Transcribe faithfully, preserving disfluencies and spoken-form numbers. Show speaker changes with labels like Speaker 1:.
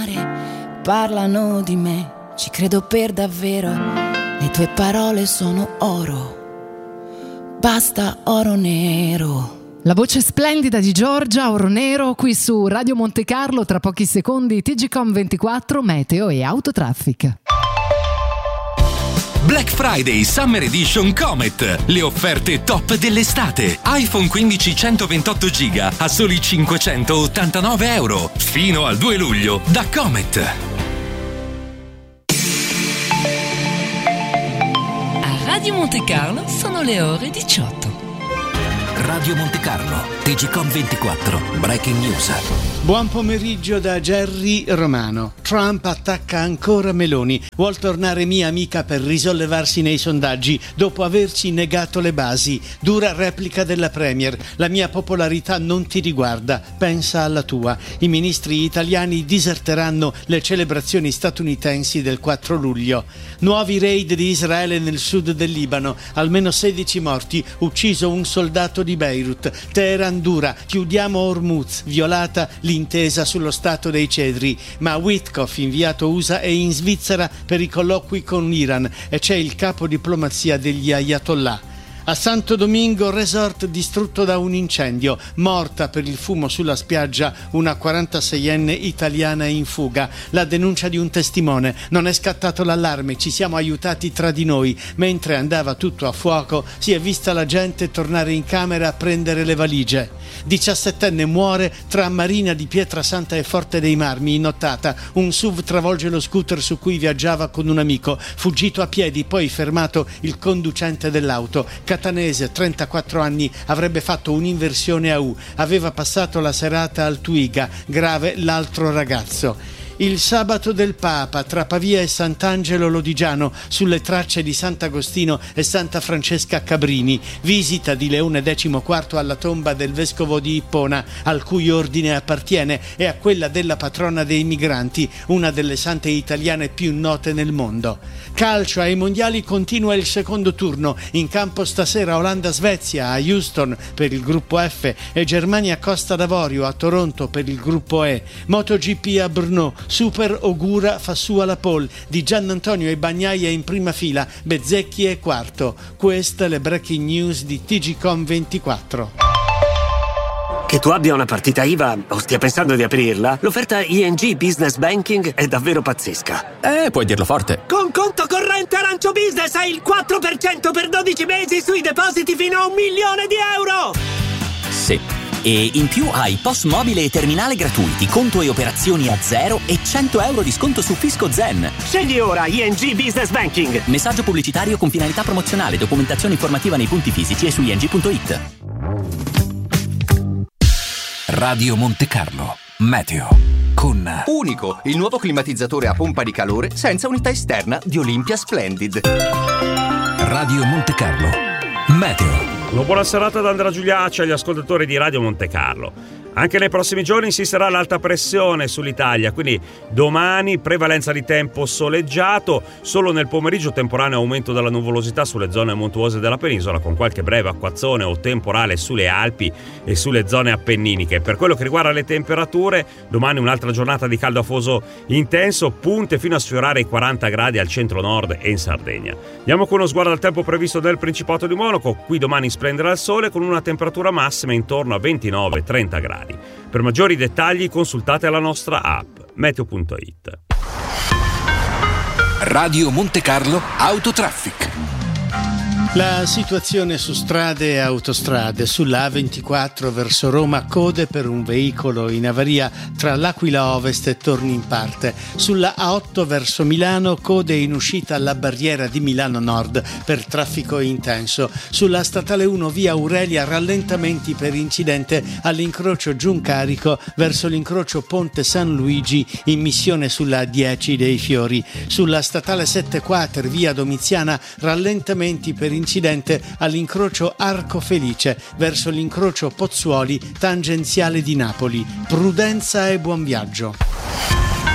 Speaker 1: Parlano di me, ci credo per davvero. Le tue parole sono oro, basta oro nero.
Speaker 2: La voce splendida di Giorgia, oro nero, qui su Radio Monte Carlo. Tra pochi secondi T G Com ventiquattro, meteo e autotraffic.
Speaker 3: Black Friday Summer Edition Comet. Le offerte top dell'estate. iPhone quindici centoventotto giga a soli cinquecentottantanove euro. Fino al due luglio da Comet.
Speaker 4: A Radio Monte Carlo sono le ore diciotto.
Speaker 5: Radio Monte Carlo, T G Com ventiquattro, Breaking News.
Speaker 6: Buon pomeriggio da Gerry Romano. Trump attacca ancora Meloni. Vuol tornare mia amica per risollevarsi nei sondaggi dopo averci negato le basi. Dura replica della Premier. La mia popolarità non ti riguarda, pensa alla tua. I ministri italiani diserteranno le celebrazioni statunitensi del quattro luglio. Nuovi raid di Israele nel sud del Libano. Almeno sedici morti. Ucciso un soldato di Beirut. Teheran dura. Chiudiamo Hormuz. Violata l'intesa sullo Stato dei Cedri, ma Witkoff, inviato U S A, è in Svizzera per i colloqui con l'Iran e c'è il capo diplomazia degli Ayatollah. A Santo Domingo, resort distrutto da un incendio, morta per il fumo sulla spiaggia una quarantaseienne italiana in fuga. La denuncia di un testimone: non è scattato l'allarme, ci siamo aiutati tra di noi. Mentre andava tutto a fuoco, si è vista la gente tornare in camera a prendere le valigie. diciassettenne muore tra Marina di Pietrasanta e Forte dei Marmi in nottata. Un S U V travolge lo scooter su cui viaggiava con un amico. Fuggito a piedi, poi fermato il conducente dell'auto. Catanese, trentaquattro anni, avrebbe fatto un'inversione a U. Aveva passato la serata al Twiga. Grave l'altro ragazzo. Il sabato del Papa tra Pavia e Sant'Angelo Lodigiano, sulle tracce di Sant'Agostino e Santa Francesca Cabrini. Visita di Leone quindici alla tomba del vescovo di Ippona, al cui ordine appartiene, e a quella della patrona dei migranti, una delle sante italiane più note nel mondo. Calcio, ai mondiali continua il secondo turno. In campo stasera Olanda-Svezia a Houston per il gruppo F e Germania-Costa d'Avorio a Toronto per il gruppo E. MotoGP a Brno. Super Ogura fa sua la pole. Di Giannantonio e Bagnaia in prima fila. Bezzecchi è quarto. Queste le breaking news di T G Com ventiquattro.
Speaker 7: Che tu abbia una partita I V A o stia pensando di aprirla, l'offerta I N G Business Banking è davvero pazzesca.
Speaker 8: Eh, puoi dirlo forte.
Speaker 7: Con conto corrente Arancio Business hai il quattro per cento per dodici mesi sui depositi fino a un milione di euro!
Speaker 8: Sì. E in più hai P O S mobile e terminale gratuiti, conto e operazioni a zero e cento euro di sconto su Fisco Zen.
Speaker 7: Scegli ora I N G Business Banking.
Speaker 8: Messaggio pubblicitario con finalità promozionale, documentazione informativa nei punti fisici e su i n g punto i t.
Speaker 5: Radio Monte Carlo, meteo con
Speaker 9: Unico, il nuovo climatizzatore a pompa di calore senza unità esterna di Olympia Splendid.
Speaker 5: Radio Monte Carlo, meteo.
Speaker 10: Una buona serata da Andrea Giuliacci agli ascoltatori di Radio Monte Carlo. Anche nei prossimi giorni insisterà l'alta pressione sull'Italia, quindi domani prevalenza di tempo soleggiato, solo nel pomeriggio temporaneo aumento della nuvolosità sulle zone montuose della penisola, con qualche breve acquazzone o temporale sulle Alpi e sulle zone appenniniche. Per quello che riguarda le temperature, domani un'altra giornata di caldo afoso intenso, punte fino a sfiorare i quaranta gradi al centro-nord e in Sardegna. Andiamo con uno sguardo al tempo previsto del Principato di Monaco. Qui domani splenderà il sole con una temperatura massima intorno a ventinove trenta gradi. Per maggiori dettagli consultate la nostra app meteo punto i t.
Speaker 5: Radio Monte Carlo Autotraffic.
Speaker 6: La situazione su strade e autostrade: sulla A ventiquattro verso Roma code per un veicolo in avaria tra l'Aquila Ovest e Torni in Parte. Sulla A otto verso Milano code in uscita alla barriera di Milano Nord per traffico intenso. Sulla statale uno via Aurelia rallentamenti per incidente all'incrocio Giuncarico verso l'incrocio Ponte San Luigi in missione sulla A dieci dei Fiori. Sulla statale sette Quater via Domiziana rallentamenti per incidente all'incrocio Arco Felice verso l'incrocio Pozzuoli tangenziale di Napoli. Prudenza e buon viaggio.